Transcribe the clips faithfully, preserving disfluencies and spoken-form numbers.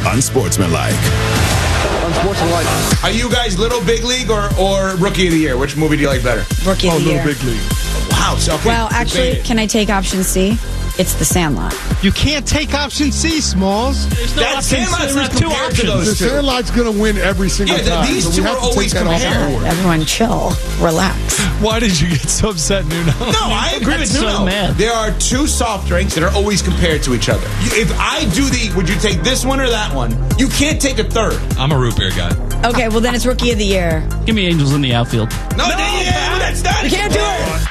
Unsportsmanlike. Unsportsmanlike. Are you guys Little Big League or, or Rookie of the Year? Which movie do you like better? Rookie of oh, the Little Year. Big League. Wow. So, okay. Well, actually, Debated. can I take option C? It's The Sandlot. You can't take option C, Smalls. There's no That option. Sandlot's There's not two compared to options. those The Sandlot's going to win every single Yeah, the- time. these so two we have are to always take that off the compared. board. Everyone chill. Relax. Why did you get so upset, Nuno? No, I agree with That's Nuno. so mad. There are two soft drinks that are always compared to each other. You- If I do the, would you take this one or that one? You can't take a third. I'm a root beer guy. Okay, well, then it's Rookie of the Year. Give me Angels in the outfield. No, no yeah, that's not. You can't do it.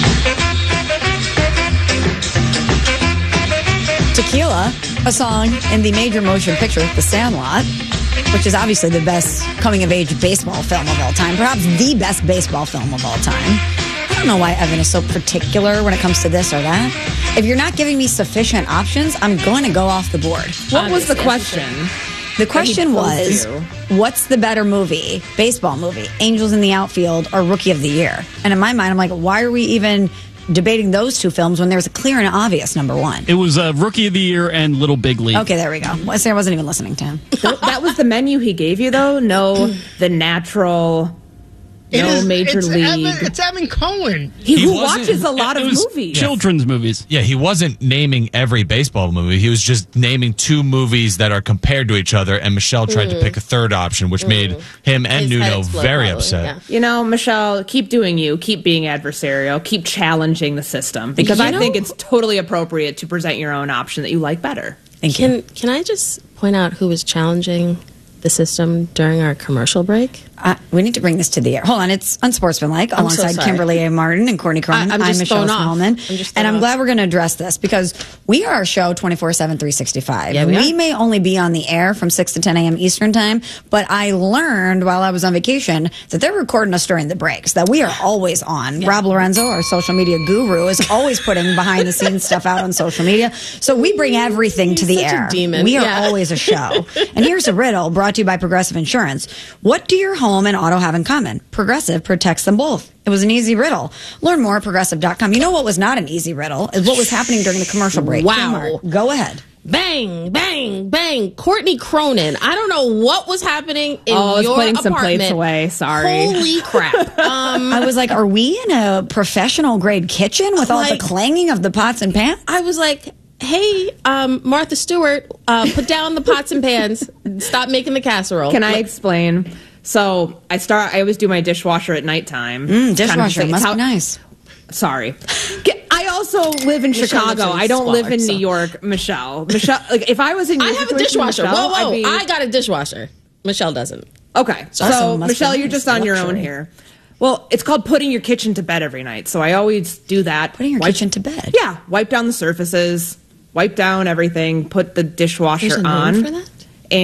Tequila, a song in the major motion picture, The Sandlot, which is obviously the best coming-of-age baseball film of all time, perhaps the best baseball film of all time. I don't know why Evan is so particular when it comes to this or that. If you're not giving me sufficient options, I'm going to go off the board. What was the question? The question was, posed what's the better movie, baseball movie, Angels in the Outfield or Rookie of the Year? And in my mind, I'm like, why are we even debating those two films when there's a clear and obvious number one? It was uh, Rookie of the Year and Little Big League. Okay, there we go. Well, see, I wasn't even listening to him. That was the menu he gave you, though? No, the natural, It no is- major it's league. Evan, it's Evan Cohen. he He who wasn't- watches a lot It of was movies. children's movies. Yeah, he wasn't naming every baseball movie. He was just naming two movies that are compared to each other, and Michelle tried to pick a third option, which made him and His head Nuno explode, very probably, upset. yeah. You know, Michelle, keep doing you. Keep being adversarial. Keep challenging the system. Because You I know- think it's totally appropriate to present your own option that you like better. Thank you. Can can I just point out who was challenging the system during our commercial break? Uh, we need to bring this to the air. Hold on, it's Unsportsmanlike I'm so alongside sorry. Kimberly A. Martin and Courtney Cronin. I- I'm just Michelle thrown off. Smallman. I'm just thrown and I'm off. glad we're going to address this because we are a show twenty-four seven, three sixty-five. Yeah, we we are. may only be on the air from six to ten a.m. Eastern time, but I learned while I was on vacation that they're recording us during the breaks, that we are always on. Rob Lorenzo, our social media guru, is always putting behind the scenes stuff out on social media. So we bring everything to the He's such a air. demon. We are Yeah. always a show. And here's a riddle brought to you by Progressive Insurance. What do your home and auto have in common? Progressive protects them both. It was an easy riddle. Learn more at progressive dot com. You know what was not an easy riddle? Is what was happening during the commercial break. Wow. Kmart, go ahead. Bang, bang, bang. Courtney Cronin. I don't know what was happening in Oh, I was your putting some apartment. plates away. Sorry. Holy crap. Um, I was like, are we in a professional grade kitchen with all the Like- clanging of the pots and pans? I was like, hey, um, Martha Stewart, uh, put down the pots and pans. Stop making the casserole. Can I explain? So I start. I always do my dishwasher at nighttime. Mm, It's kind of dishwasher like- must how- be nice. Sorry. Get- I also live in Michelle Chicago. lives in I don't live in Squalor, New so- York, Michelle. Michelle, like if I was in your I have a situation, dishwasher. Michelle, whoa, whoa. I'd be, I got a dishwasher. Michelle doesn't. okay. So Awesome. Must Michelle, be you're nice. just on your own Luxury. here. Well, it's called putting your kitchen to bed every night. So I always do that. Putting your Wipe- kitchen to bed. Yeah, wipe down the surfaces, wipe down everything, put the dishwasher There's a name on. for that?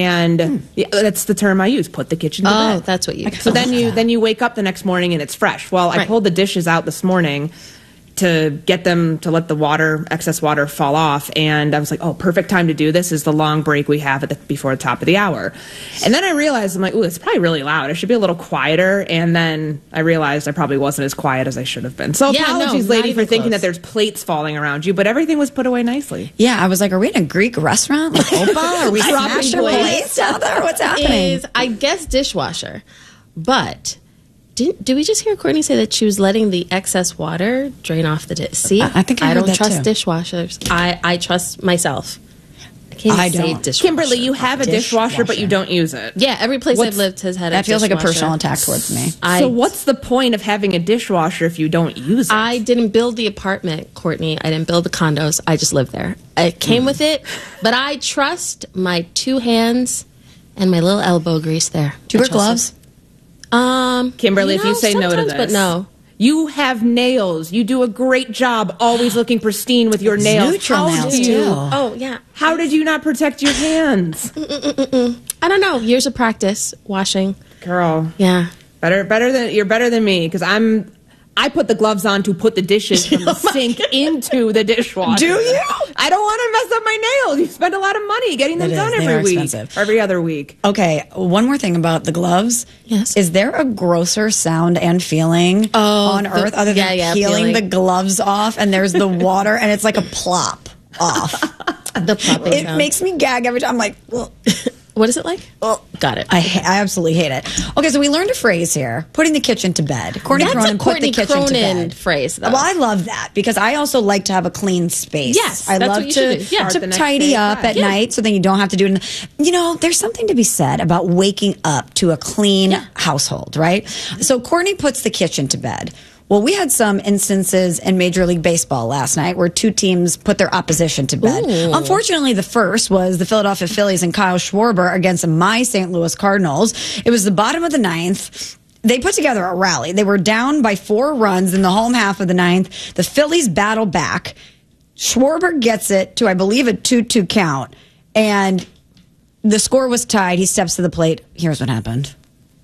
And yeah, that's the term I use. Put the kitchen to Oh, bed. that's what you So then you then you wake up the next morning and it's fresh. Well, I Right. pulled the dishes out this morning to get them to let the water excess water fall off, and I was like, oh, perfect time to do this is the long break we have at the, before the top of the hour. And then I realized, I'm like, ooh, it's probably really loud. I should be a little quieter. And then I realized I probably wasn't as quiet as I should have been. So Yeah, no, apologies, not lady, for even thinking close. that there's plates falling around you, but everything was put away nicely. Yeah, I was like, are we in a Greek restaurant? Like Opa? Are we Dropping smashing plates. plates out there? What's happening? Is, I guess, dishwasher. But did, did we just hear Courtney say that she was letting the excess water drain off the dish? See, I- I think I heard don't that trust too. dishwashers. I, I trust myself. I can't I even say don't. dishwasher. Kimberly, you have a dishwasher, but you don't use it. Yeah, every place What's- I've lived has had a That feels like a dishwasher. personal attack towards me. I, So what's the point of having a dishwasher if you don't use it? I didn't build the apartment, Courtney. I didn't build the condos. I just lived there. It came with it, but I trust my two hands and my little elbow grease there. Do you wear I trust gloves? it. Um, Kimberly, if you say no to sometimes, this. but no. You have nails. You do a great job always looking pristine with your nails. neutral How nails, do you- too. Oh yeah. How did you not protect your hands? I don't know. Years of practice washing. Girl, Yeah. better better than you're better than me because I'm I put the gloves on to put the dishes from the sink into the dishwasher. Do you? I don't want to mess up my nails. You spend a lot of money getting them It is. done They every are week. expensive. Or every other week. Okay, one more thing about the gloves. Yes. Is there a grosser sound and feeling Oh, on the- earth other than yeah, yeah, peeling peeling. the gloves off and there's the water and it's like a plop off? The popping It sound. makes me gag every time. I'm like, well, What is it like? Oh, got it. I, ha- I absolutely hate it. Okay, so we learned a phrase here: putting the kitchen to bed. Courtney That's Cronin a put the Courtney kitchen to Cronin bed. phrase, though. Well, I love that because I also like to have a clean space. Yes, I that's love what you to, should do. Yeah. to Start the next tidy day up fresh. at Yeah. night, so then you don't have to do it. In the, you know, there's something to be said about waking up to a clean household, right? So Courtney puts the kitchen to bed. Well, we had some instances in Major League Baseball last night where two teams put their opposition to bed. Ooh. Unfortunately, the first was the Philadelphia Phillies and Kyle Schwarber against my Saint Louis Cardinals. It was the bottom of the ninth. They put together a rally. They were down by four runs in the home half of the ninth. The Phillies battle back. Schwarber gets it to, I believe, a two two count. And the score was tied. He steps to the plate. Here's what happened.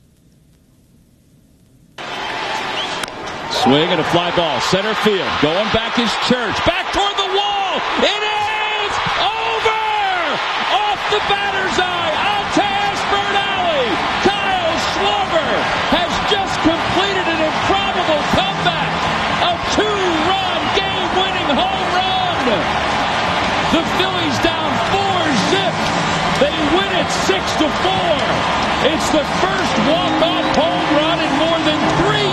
Swing and a fly ball, center field, going back is Church, back toward the wall, it is over! Off the batter's eye, out to Ashburn Alley, Kyle Schwarber has just completed an improbable comeback, a two-run game-winning home run! The Phillies down four zip, they win it six to four. It's the first walk-off home run in more than three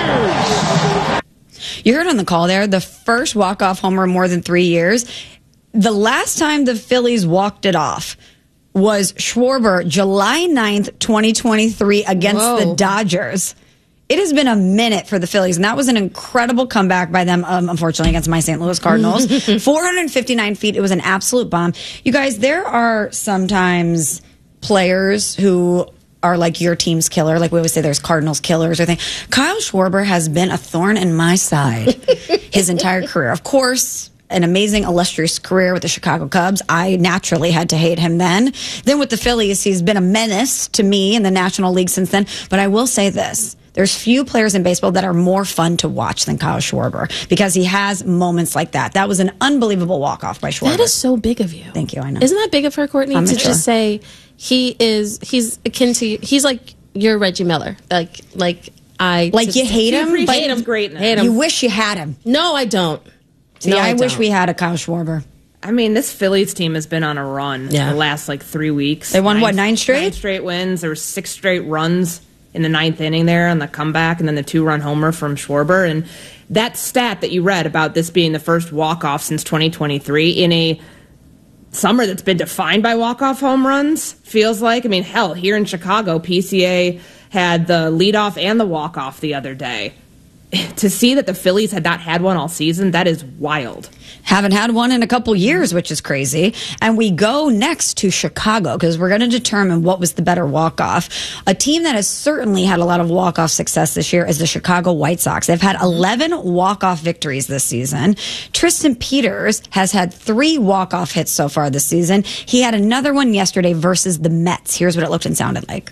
years. You heard on the call there, the first walk-off homer in more than three years. The last time the Phillies walked it off was Schwarber, July ninth, twenty twenty-three, against Whoa. the Dodgers. It has been a minute for the Phillies, and that was an incredible comeback by them, um, unfortunately, against my Saint Louis Cardinals. four hundred fifty-nine feet. It was an absolute bomb. You guys, there are sometimes players who are like your team's killer. Like we always say there's Cardinals killers or thing. Kyle Schwarber has been a thorn in my side his entire career. Of course, an amazing, illustrious career with the Chicago Cubs. I naturally had to hate him then. Then with the Phillies, he's been a menace to me in the National League since then. But I will say this. There's few players in baseball that are more fun to watch than Kyle Schwarber because he has moments like that. That was an unbelievable walk-off by Schwarber. That is so big of you. Thank you, I know. Isn't that big of her, Courtney, I'm to mature. just say he is, he's akin to, he's like your Reggie Miller. Like, like I. Like to- you hate You him, appreciate but his greatness. Hate him. you wish you had him. No, I don't. See, No, I, I wish don't. we had a Kyle Schwarber. I mean, this Phillies team has been on a run Yeah. the last like three weeks. They won, what, nine straight? Nine straight wins. There were six straight runs in the ninth inning there on the comeback, and then the two-run homer from Schwarber. And that stat that you read about this being the first walk-off since twenty twenty-three in a summer that's been defined by walk-off home runs, feels like. I mean, hell, here in Chicago, P C A had the leadoff and the walk-off the other day. To see that the Phillies had not had one all season, that is wild. Haven't had one in a couple years, which is crazy. And we go next to Chicago because we're going to determine what was the better walk-off. A team that has certainly had a lot of walk-off success this year is the Chicago White Sox. They've had eleven walk-off victories this season. Tristan Peters has had three walk-off hits so far this season. He had another one yesterday versus the Mets. Here's what it looked and sounded like.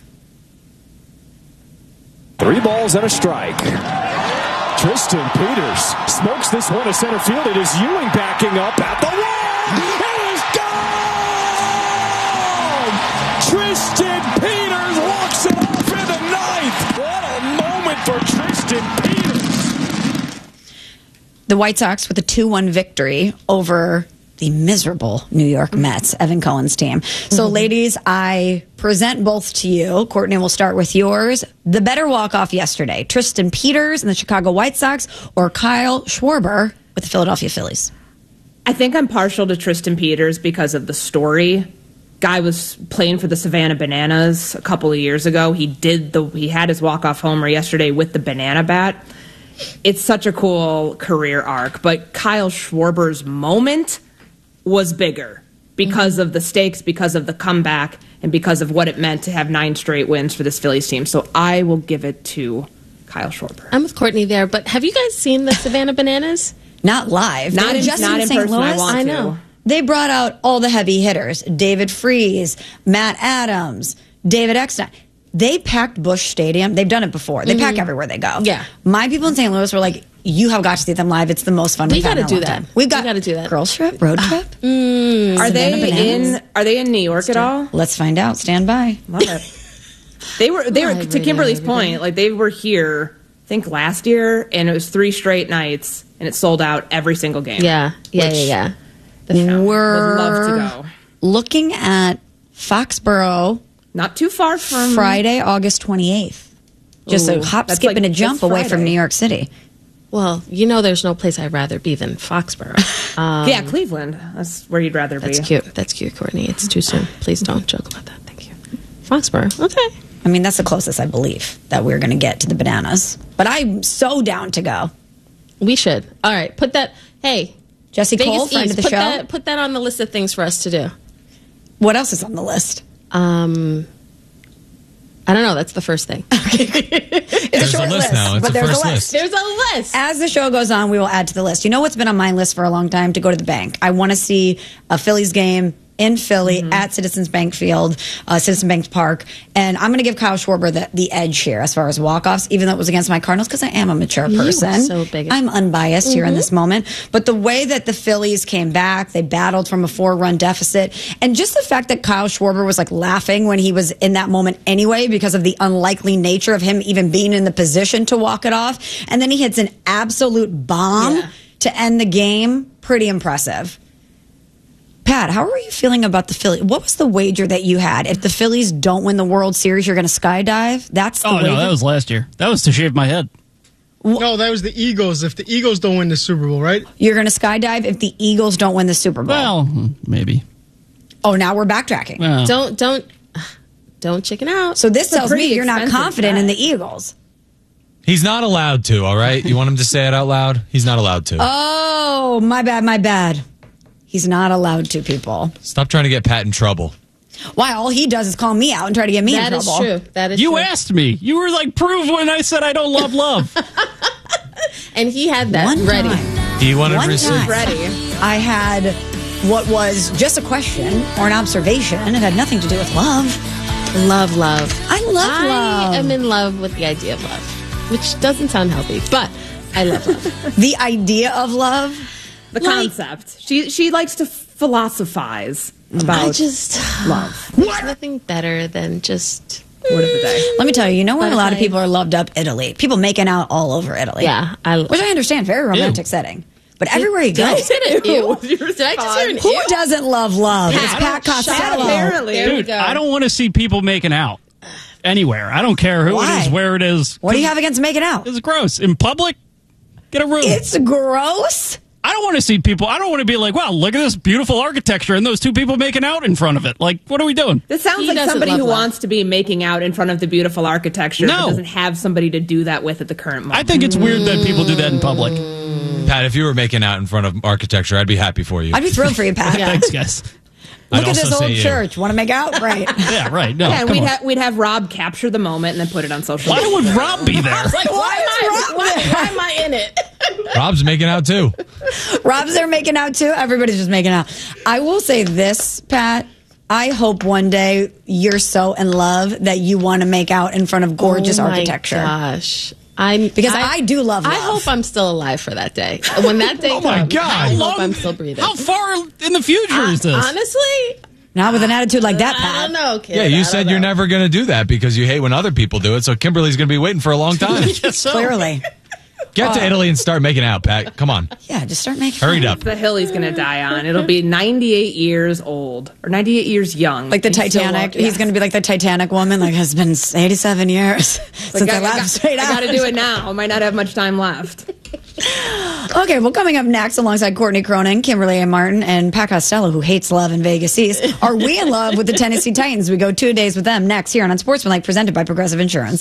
Three balls and a strike. Tristan Peters smokes this one to center field. It is Ewing backing up at the wall. It is gone! Tristan Peters walks it off in the ninth. What a moment for Tristan Peters. The White Sox with a two one victory over the miserable New York Mets, Evan Cohen's team. So, ladies, I present both to you. Courtney, we'll start with yours. The better walk-off yesterday, Tristan Peters and the Chicago White Sox or Kyle Schwarber with the Philadelphia Phillies? I think I'm partial to Tristan Peters because of the story. Guy was playing for the Savannah Bananas a couple of years ago. He did the he had his walk-off homer yesterday with the banana bat. It's such a cool career arc, but Kyle Schwarber's moment was bigger because of the stakes, because of the comeback, and because of what it meant to have nine straight wins for this Phillies team. So I will give it to Kyle Schwarber. I'm with Courtney there, but have you guys seen the Savannah Bananas? Not live. Not They were in, just not in Saint person. I Louis. want I to. know. They brought out all the heavy hitters. David Freese, Matt Adams, David Eckstein. They packed Busch Stadium. They've done it before. They pack everywhere they go. Yeah. My people in Saint Louis were like, you have got to see them live. It's the most fun We we've had in gotta a do long that. time. We've We got gotta do that. Girls trip, road trip. Are Savannah they Bananas? in? Are they in New York at all? Let's find out. Stand by. Love it. They were. They were Live to radio, Kimberly's everybody. point. Like they were here. I think last year, and it was three straight nights, and it sold out every single game. Yeah, yeah, Which- yeah, yeah. Yeah, We're would love to go. looking at Foxborough, Not too far from Friday, August twenty-eighth. Just Ooh, a hop, that's skip, like and a this jump away from Friday. New York City. Well, you know, there's no place I'd rather be than Foxborough. Um, yeah, Cleveland. That's where you'd rather That's be. cute. That's cute, Courtney. It's too soon. Please don't joke about that. Thank you. Foxborough. Okay. I mean, that's the closest I believe that we're going to get to the bananas. But I'm so down to go. We should. All right. Put that. Hey, Jesse Vegas Cole, friend East, of the put show. That, put that on the list of things for us to do. What else is on the list? Um, I don't know. That's the first thing. It's There's a short a list list, now. It's but a there's first a list. list. There's a list. As the show goes on, we will add to the list. You know what's been on my list for a long time? To go to the bank. I want to see a Phillies game in Philly Mm-hmm. at Citizens Bank Field, uh, Citizens Bank Park. And I'm going to give Kyle Schwarber the, the edge here as far as walk-offs, even though it was against my Cardinals, because I am a mature You are person. so bigoted. I'm unbiased here Mm-hmm. in this moment. But the way that the Phillies came back, they battled from a four-run deficit. And just the fact that Kyle Schwarber was like laughing when he was in that moment anyway, because of the unlikely nature of him even being in the position to walk it off. And then he hits an absolute bomb Yeah. to end the game. Pretty impressive. Pat, how are you feeling about the Phillies? What was the wager that you had? If the Phillies don't win the World Series, you're going to skydive? That's the Oh, wager? no, that was last year. That was to shave my head. No, that was the Eagles. If the Eagles don't win the Super Bowl, right? You're going to skydive if the Eagles don't win the Super Bowl? Well, hmm, maybe. Oh, now we're backtracking. Well, Don't don't don't chicken out. So this It's a tells me pretty you're not expensive confident bet. in the Eagles. He's not allowed to, all right? You want him to say it out loud? He's not allowed to. Oh, my bad, my bad. He's not allowed to, people. Stop trying to get Pat in trouble. Why? All he does is call me out and try to get me That in is trouble. true. That is you true. asked me. You were like, prove when I said I don't love love. And he had that One ready. time. He wanted One receipts. time. Ready. I had what was just a question or an observation. It had nothing to do with love. Love, love. I love I love. am in love with the idea of love, which doesn't sound healthy, but I love love. The idea of love. The Like- concept. She she likes to philosophize about I just love. There's nothing better than just Word of the day. Let me tell you, you know where a lot of Butterfly. people are loved up? Italy. People making out all over Italy. yeah. I Which I understand, very romantic Ew. setting. But everywhere you Did I go, just hear an ew? Ew. Did I just hear an who ew? doesn't love love? It's Pat, Pat shut Costello. up. Apparently. There we Dude, go. I don't want to see people making out anywhere. I don't care who Why? it is, where it is. What do you have against making out? It's gross. In public, get a room. It's gross. I don't want to see people. I don't want to be like, wow, look at this beautiful architecture and those two people making out in front of it. Like, what are we doing? This sounds He like doesn't somebody love who love. wants to be making out in front of the beautiful architecture No. but doesn't have somebody to do that with at the current moment. I think it's weird that people do that in public. Pat, if you were making out in front of architecture, I'd be happy for you. I'd be thrilled for you, Pat. Thanks, guys. I'd Look at this also old say you. church. Want to make out? Right. Yeah, right. No, yeah, and come we'd, on. ha- we'd have Rob capture the moment and then put it on social Why media. would Rob be there? Like, why, am I, why, why am I in it? Rob's making out too. Rob's there making out too. Everybody's just making out. I will say this, Pat. I hope one day you're so in love that you want to make out in front of gorgeous Oh my architecture. Gosh. I'm, Because I do love I love. hope I'm still alive for that day. When that day Oh my comes, God. I How hope I'm still breathing. How far in the future is this? Honestly, Not with an attitude like that, I Pat. don't know, kid. Yeah, I you don't said you're know. never going to do that because you hate when other people do it. So Kimberly's going to be waiting for a long time. Yes, so. Clearly. Get to Italy and start making out, Pat. Come on. Yeah, just start making Hurry out. up. The hill he's going to die on. It'll be ninety-eight years old or ninety-eight years young. Like the He's still Titanic. up- He's yeah. going to be like the Titanic woman. Like, has been eighty-seven years since I, I, laughed got, straight I out. got to do it now. I might not have much time left. Okay, well, coming up next, alongside Courtney Cronin, Kimberly A. Martin, and Pat Costello, who hates love in Vegas East, are we in love with the Tennessee Titans? We go two days with them next here on Unsportsmanlike, presented by Progressive Insurance.